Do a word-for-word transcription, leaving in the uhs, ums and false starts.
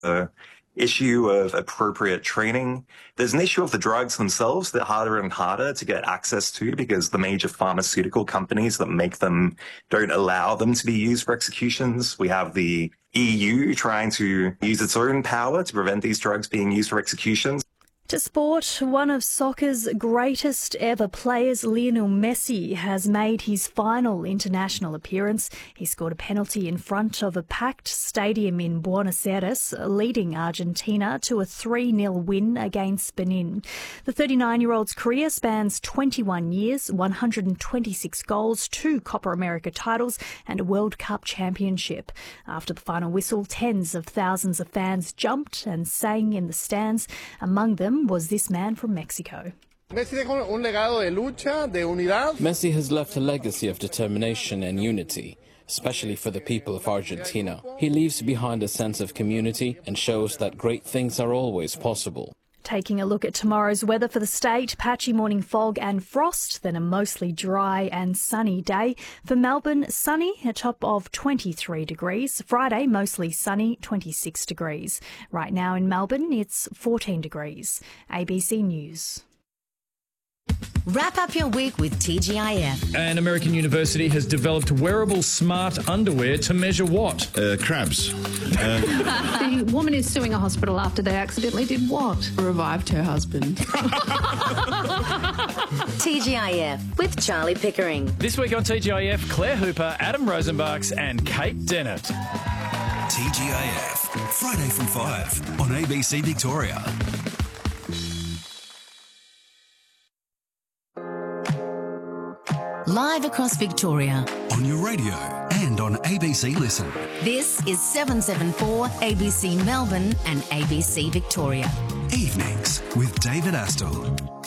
The issue of appropriate training. There's an issue of the drugs themselves that are harder and harder to get access to because the major pharmaceutical companies that make them don't allow them to be used for executions. We have the E U trying to use its own power to prevent these drugs being used for executions. To sport, one of soccer's greatest ever players, Lionel Messi, has made his final international appearance. He scored a penalty in front of a packed stadium in Buenos Aires, leading Argentina to a three nil win against Benin. The thirty-nine-year-old's career spans twenty-one years, one hundred twenty-six goals, two Copa America titles and a World Cup championship. After the final whistle, tens of thousands of fans jumped and sang in the stands. Among them was this man from Mexico. Messi has left a legacy of determination and unity, especially for the people of Argentina. He leaves behind a sense of community and shows that great things are always possible. Taking a look at tomorrow's weather for the state, patchy morning fog and frost, then a mostly dry and sunny day. For Melbourne, sunny, a top of twenty-three degrees. Friday, mostly sunny, twenty-six degrees. Right now in Melbourne, it's fourteen degrees. A B C News. Wrap up your week with T G I F. An American university has developed wearable smart underwear to measure what? Uh, crabs. Uh, the woman is suing a hospital after they accidentally did what? Revived her husband. T G I F with Charlie Pickering. This week on T G I F, Claire Hooper, Adam Rosenbachs and Kate Dennett. T G I F, Friday from five on A B C Victoria. Live across Victoria. On your radio and on A B C Listen. This is seven seven four A B C Melbourne and A B C Victoria. Evenings with David Astle.